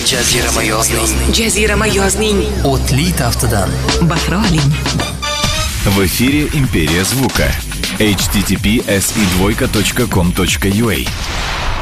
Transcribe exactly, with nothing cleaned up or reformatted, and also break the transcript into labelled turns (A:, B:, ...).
A: Jazirama yozning
B: Jazirama yozning
A: o'tli taftidan
B: bahra oling.
C: В эфире «Империя звука». эйч ти ти пи эс и двойка точка ком точка ю а.